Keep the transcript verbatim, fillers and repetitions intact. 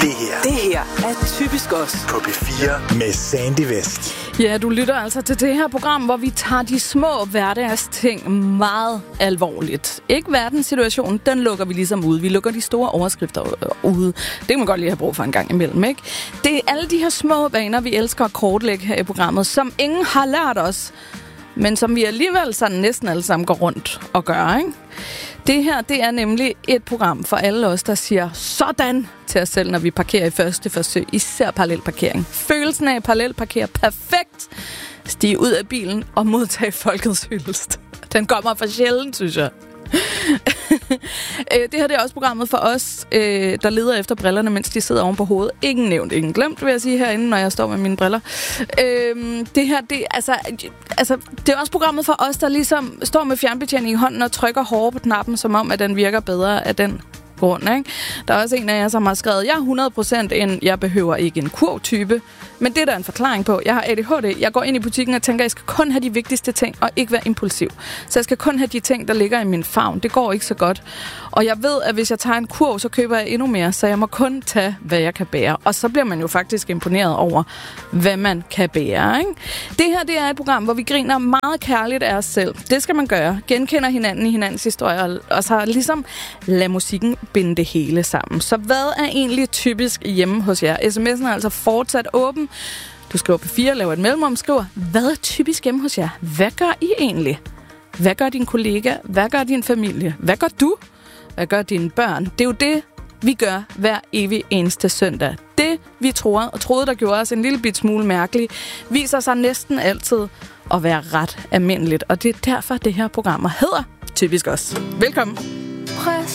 Det her. Det her er typisk os. På P fire med Sandy West. Ja, du lytter altså til det her program, hvor vi tager de små hverdagsting meget alvorligt. Ikke verdenssituationen, den lukker vi ligesom ud. Vi lukker de store overskrifter ude. Det kan man godt lige have brug for en gang imellem, ikke? Det er alle de her små vaner, vi elsker at kortlægge her i programmet, som ingen har lært os, men som vi alligevel sådan næsten alle sammen går rundt og gør, ikke? Det her, det er nemlig et program for alle os, der siger sådan til os selv, når vi parkerer i første forsøg. Især parallelparkering. Følelsen af at parallelparkere perfekt. Stige ud af bilen og modtage folkets hyldest. Den kommer for sjældent, synes jeg. Det her det er også programmet for os, der leder efter brillerne, mens de sidder oven på hovedet. Ingen nævnt, ingen glemt, vil jeg sige herinde, når jeg står med mine briller. Det her, det, altså, altså, det er også programmet for os, der ligesom står med fjernbetjeningen i hånden og trykker hårdere på knappen, som om, at den virker bedre af den grund, ikke? Der er også en af jer, som har skrevet, jeg er hundrede procent en, jeg behøver ikke en kurv-type. Men det er der en forklaring på. Jeg har A D H D. Jeg går ind i butikken og tænker, jeg skal kun have de vigtigste ting, og ikke være impulsiv. Så jeg skal kun have de ting, der ligger i min favn. Det går ikke så godt. Og jeg ved, at hvis jeg tager en kurv, så køber jeg endnu mere, så jeg må kun tage, hvad jeg kan bære. Og så bliver man jo faktisk imponeret over, hvad man kan bære, ikke? Det her, det er et program, hvor vi griner meget kærligt af os selv. Det skal man gøre. Genkender hinanden i hinandens historier, og så ligesom lad musikken binde det hele sammen. Så hvad er egentlig typisk hjemme hos jer? sms'en er altså fortsat åben. Du skriver P fire, laver et mellemrum, skriver, hvad er typisk hjemme hos jer? Hvad gør I egentlig? Hvad gør din kollega? Hvad gør din familie? Hvad gør du? Hvad gør dine børn? Det er jo det, vi gør hver evig eneste søndag. Det, vi troede, og troede, der gjorde os en lille bit smule mærkeligt, viser sig næsten altid at være ret almindeligt. Og det er derfor, det her program hedder Typisk Os. Velkommen.